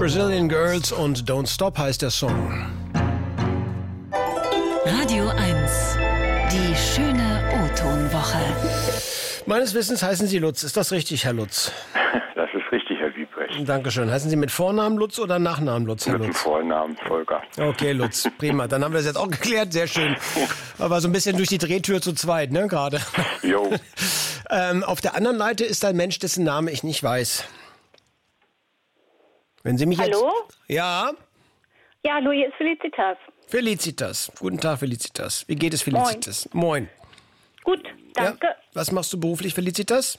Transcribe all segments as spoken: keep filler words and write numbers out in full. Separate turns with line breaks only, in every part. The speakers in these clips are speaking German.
Brazilian Girls und Don't Stop heißt der Song.
Radio eins, die schöne O-Ton-Woche.
Meines Wissens heißen Sie Lutz. Ist das richtig, Herr Lutz?
Das ist richtig, Herr Wiebrecht.
Dankeschön. Heißen Sie mit Vornamen Lutz oder Nachnamen Lutz, Herr
Mit dem
Lutz?
Vornamen Volker.
Okay, Lutz. Prima. Dann haben wir das jetzt auch geklärt. Sehr schön. Aber so ein bisschen durch die Drehtür zu zweit, ne, gerade.
Jo.
ähm, auf der anderen Seite ist ein Mensch, dessen Name ich nicht weiß. Wenn Sie mich
Hallo?
jetzt... Ja?
Ja, hallo, hier ist Felicitas.
Felicitas. Guten Tag, Felicitas. Wie geht es, Felicitas? Moin.
Gut, danke.
Ja? Was machst du beruflich, Felicitas?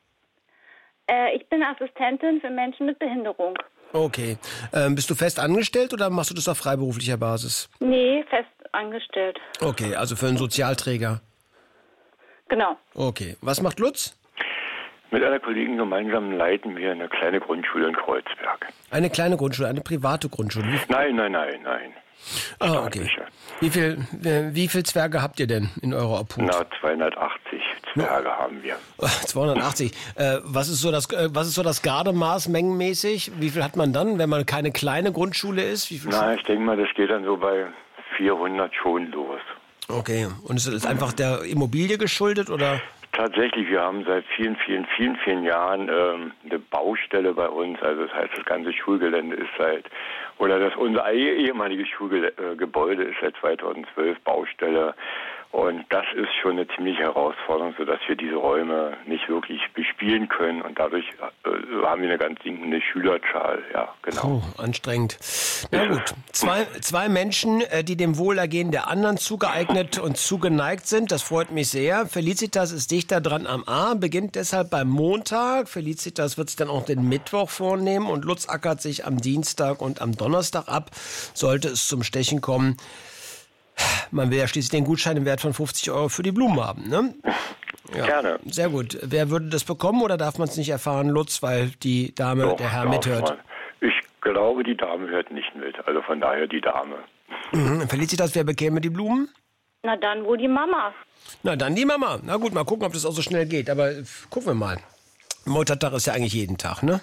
Äh, ich bin Assistentin für Menschen mit Behinderung.
Okay. Ähm, bist du fest angestellt oder machst du das auf freiberuflicher Basis?
Nee, fest angestellt.
Okay, also für einen Sozialträger.
Genau.
Okay. Was macht Lutz?
Mit einer Kollegin gemeinsam leiten wir eine kleine Grundschule in Kreuzberg.
Eine kleine Grundschule, eine private Grundschule. Wie,
Nein, nein, nein, nein.
ah, okay. Wie viel, äh, wie viel Zwerge habt ihr denn in eurer Obhut?
Na, zweihundertachtzig Zwerge no. haben wir.
zweihundertachtzig. Äh, was ist so das, äh, was ist so das Gardemaß mengenmäßig? Wie viel hat man dann, wenn man keine kleine Grundschule ist? Wie viel
Na, ich denke mal, das geht dann so bei vierhundert schon los.
Okay. Und ist es einfach der Immobilie geschuldet oder? Tatsächlich,
wir haben seit vielen, vielen, vielen, vielen Jahren ähm, eine Baustelle bei uns. Also das heißt, das ganze Schulgelände ist seit, oder das unser ehemaliges Schulgebäude ist seit zweitausendzwölf Baustelle. Und das ist schon eine ziemliche Herausforderung, sodass wir diese Räume nicht wirklich bespielen können. Und dadurch äh, haben wir eine ganz sinkende Schülerzahl. Ja, genau.
Oh, anstrengend. Na gut, zwei, zwei Menschen, die dem Wohlergehen der anderen zugeeignet und zugeneigt sind. Das freut mich sehr. Felicitas ist dichter dran am A, beginnt deshalb beim Montag. Felicitas wird sich dann auch den Mittwoch vornehmen und Lutz ackert sich am Dienstag und am Donnerstag ab, sollte es zum Stechen kommen. Man will ja schließlich den Gutschein im Wert von fünfzig Euro für die Blumen haben, ne? Ja,
gerne.
Sehr gut. Wer würde das bekommen oder darf man es nicht erfahren, Lutz, weil die Dame,
Doch,
der Herr
darf
mithört?
Man. Ich glaube, die Dame hört nicht mit. Also von daher die Dame.
Mhm. Felicitas, wer bekäme die Blumen?
Na dann wohl die Mama.
Na dann die Mama. Na gut, mal gucken, ob das auch so schnell geht. Aber gucken wir mal. Muttertag ist ja eigentlich jeden Tag, ne?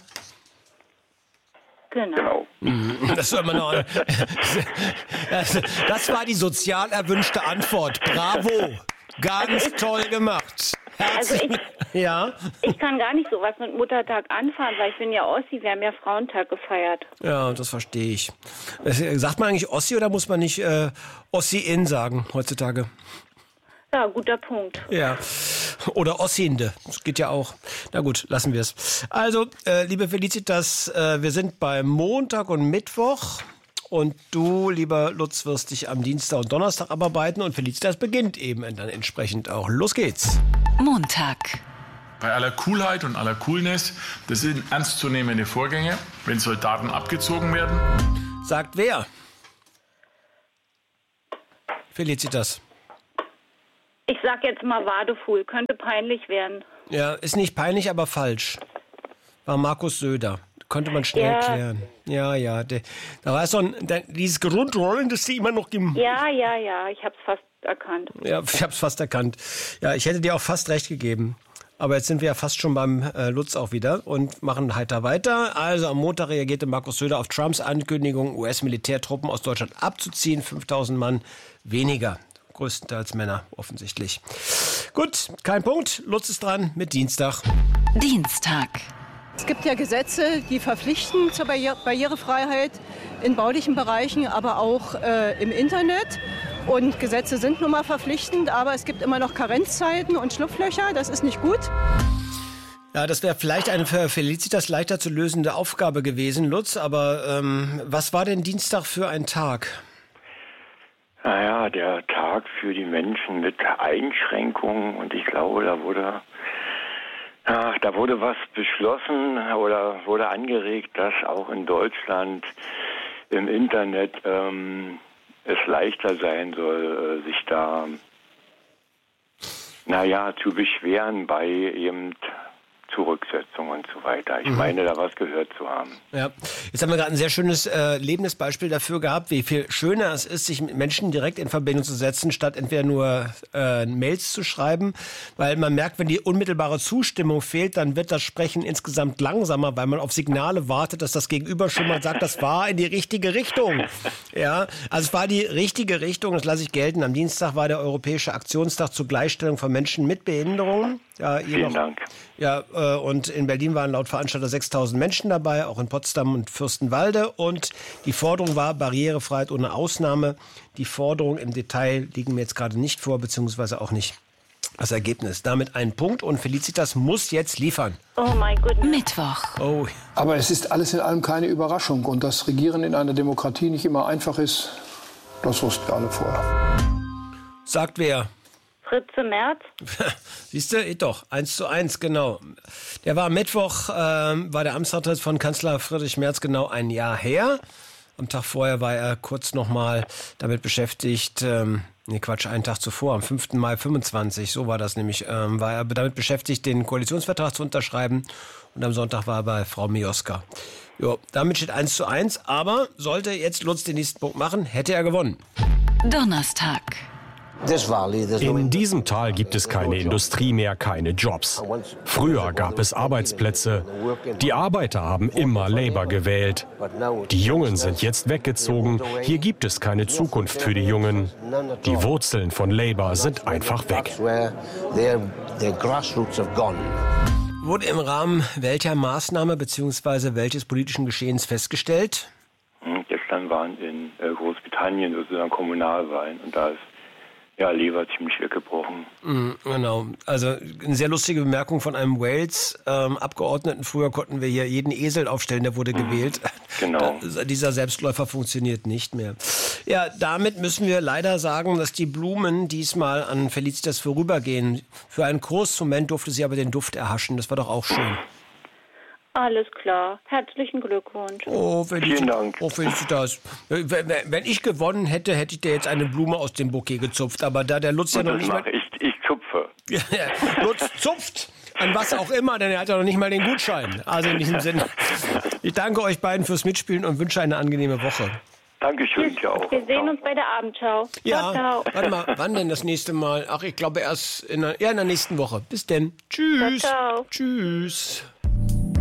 Genau.
Das soll man noch. Das, das war die sozial erwünschte Antwort. Bravo. Ganz toll gemacht. Herzlich.
Also ich,
ja?
ich kann gar nicht so was mit Muttertag anfangen, weil ich bin ja Ossi, wir haben ja Frauentag gefeiert.
Ja, das verstehe ich. Sagt man eigentlich Ossi oder muss man nicht äh, Ossi-in sagen heutzutage?
Ja, guter Punkt.
Ja. Oder Ossinde. Das geht ja auch. Na gut, lassen wir es. Also, äh, liebe Felicitas, äh, wir sind beim Montag und Mittwoch. Und du, lieber Lutz, wirst dich am Dienstag und Donnerstag abarbeiten. Und Felicitas beginnt eben dann entsprechend auch. Los geht's.
Montag.
Bei aller Coolheit und aller Coolness, das sind ernstzunehmende Vorgänge, wenn Soldaten abgezogen werden.
Sagt wer? Felicitas.
Ich sag jetzt mal Wadefuhl, könnte peinlich werden.
Ja, ist nicht peinlich, aber falsch. War Markus Söder. Konnte man schnell
Ja.
klären. Ja, ja. Der, da war so ein, der, dieses Grundrollen, das sie immer noch... Im,
Ja, ja, ja, ich hab's fast erkannt.
Ja, ich hab's fast erkannt. Ja, ich hätte dir auch fast recht gegeben. Aber jetzt sind wir ja fast schon beim äh, Lutz auch wieder und machen heiter weiter. Also am Montag reagierte Markus Söder auf Trumps Ankündigung, U S-Militärtruppen aus Deutschland abzuziehen. fünftausend Mann weniger. Größtenteils Männer, offensichtlich. Gut, kein Punkt. Lutz ist dran mit Dienstag.
Dienstag.
Es gibt ja Gesetze, die verpflichten zur Barriere- Barrierefreiheit in baulichen Bereichen, aber auch äh, im Internet. Und Gesetze sind nun mal verpflichtend, aber es gibt immer noch Karenzzeiten und Schlupflöcher. Das ist nicht gut.
Ja, das wäre vielleicht eine für Felicitas leichter zu lösende Aufgabe gewesen, Lutz. Aber ähm, was war denn Dienstag für ein Tag?
Naja, der Tag für die Menschen mit Einschränkungen. Und ich glaube, da wurde... Ach, da wurde was beschlossen oder wurde angeregt, dass auch in Deutschland im Internet ähm, es leichter sein soll, äh, sich da, naja, zu beschweren bei eben Zurücksetzung und so weiter. Ich
Mhm.
meine, da was gehört zu haben.
Ja, jetzt haben wir gerade ein sehr schönes äh, lebendes Beispiel dafür gehabt, wie viel schöner es ist, sich mit Menschen direkt in Verbindung zu setzen, statt entweder nur äh, Mails zu schreiben, weil man merkt, wenn die unmittelbare Zustimmung fehlt, dann wird das Sprechen insgesamt langsamer, weil man auf Signale wartet, dass das Gegenüber schon mal sagt, das war in die richtige Richtung. Ja, also es war die richtige Richtung, das lasse ich gelten. Am Dienstag war der Europäische Aktionstag zur Gleichstellung von Menschen mit Behinderungen. Ja,
Vielen
noch,
Dank.
Ja, äh, und in Berlin waren laut Veranstalter sechstausend Menschen dabei, auch in Potsdam und Fürstenwalde. Und die Forderung war Barrierefreiheit ohne Ausnahme. Die Forderungen im Detail liegen mir jetzt gerade nicht vor, beziehungsweise auch nicht das Ergebnis. Damit ein Punkt und Felicitas muss jetzt liefern.
Oh mein Gott.
Mittwoch.
Oh,
Aber es ist alles in allem keine Überraschung. Und dass Regieren in einer Demokratie nicht immer einfach ist, das wussten wir alle vorher.
sagt wer?
Fritze Merz.
Siehst du, doch, eins zu eins, genau. Der war am Mittwoch, ähm, war der Amtsantritt von Kanzler Friedrich Merz genau ein Jahr her. Am Tag vorher war er kurz noch mal damit beschäftigt, ähm, nee Quatsch, einen Tag zuvor, am fünften Mai fünfundzwanzig, so war das nämlich, ähm, war er damit beschäftigt, den Koalitionsvertrag zu unterschreiben. Und am Sonntag war er bei Frau Mioska. Jo, damit steht eins zu eins, aber sollte jetzt Lutz den nächsten Punkt machen, hätte er gewonnen.
Donnerstag.
In diesem Tal gibt es keine Industrie mehr, keine Jobs. Früher gab es Arbeitsplätze. Die Arbeiter haben immer Labour gewählt. Die Jungen sind jetzt weggezogen. Hier gibt es keine Zukunft für die Jungen. Die Wurzeln von Labour sind einfach weg.
Wurde im Rahmen welcher Maßnahme bzw. welches politischen Geschehens festgestellt?
Hm, Gestern waren in äh, Großbritannien sozusagen Kommunalwahlen und da ist ja Labour ziemlich weggebrochen.
Mm, genau. Also eine sehr lustige Bemerkung von einem Wales-Abgeordneten. Ähm, Früher konnten wir hier jeden Esel aufstellen, der wurde mhm, gewählt.
Genau.
Da, dieser Selbstläufer funktioniert nicht mehr. Ja, damit müssen wir leider sagen, dass die Blumen diesmal an Felicitas vorübergehen. Für einen kurzen Moment durfte sie aber den Duft erhaschen. Das war doch auch schön.
Alles klar. Herzlichen Glückwunsch.
Oh, Felicitas.
Vielen Dank.
Oh, Felicitas. Wenn, wenn ich gewonnen hätte, hätte ich dir jetzt eine Blume aus dem Bouquet gezupft. Aber da der Lutz ja
Und
noch
das
nicht mal...
mache ich, ich zupfe.
Lutz zupft an was auch immer, denn er hat ja noch nicht mal den Gutschein. Also in diesem Sinne, ich danke euch beiden fürs Mitspielen und wünsche eine angenehme Woche.
Dankeschön, dir auch.
Wir sehen uns bei der Abendschau.
Ja,
ciao, ciao.
Warte mal, wann denn das nächste Mal? Ach, ich glaube erst in der, ja, in der nächsten Woche. Bis denn. Tschüss.
Ciao, ciao.
Tschüss.